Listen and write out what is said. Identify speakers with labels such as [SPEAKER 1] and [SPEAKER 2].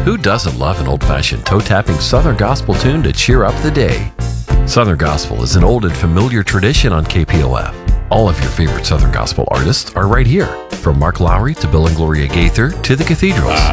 [SPEAKER 1] Who doesn't love an old-fashioned toe-tapping Southern gospel tune to cheer up the day? Southern gospel is an old and familiar tradition on KPOF. All of your favorite Southern gospel artists are right here, from Mark Lowry to Bill and Gloria Gaither to the Cathedrals.